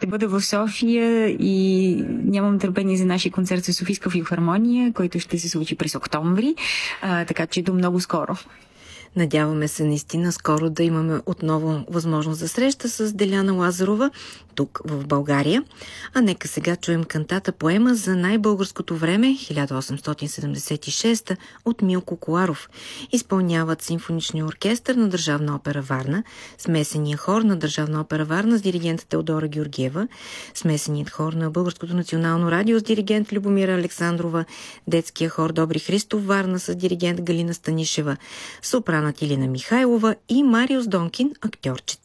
бъда в София и нямам търпение за нашия концерт с Софийска филхармония, който ще се случи през октомври, така че до много скоро. Надяваме се наистина скоро да имаме отново възможност за среща с Деляна Лазарова тук в България. А нека сега чуем кантата поема за най-българското време 1876 от Милко Коларов. Изпълняват симфоничния оркестър на Държавна опера Варна, смесения хор на Държавна опера Варна с диригент Теодора Георгиева, смесеният хор на Българското национално радио с диригент Любомира Александрова, детския хор Добри Христов Варна с диригент Галина Станишева, сопранът Илина Михайлова и Мариус Донкин, актьорчето.